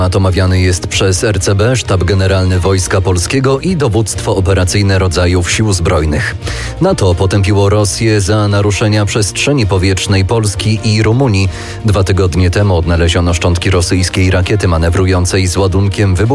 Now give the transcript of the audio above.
Temat omawiany jest przez RCB, Sztab Generalny Wojska Polskiego i Dowództwo Operacyjne Rodzajów Sił Zbrojnych. NATO potępiło Rosję za naruszenia przestrzeni powietrznej Polski i Rumunii. 2 tygodnie temu odnaleziono szczątki rosyjskiej rakiety manewrującej z ładunkiem wybuchowym.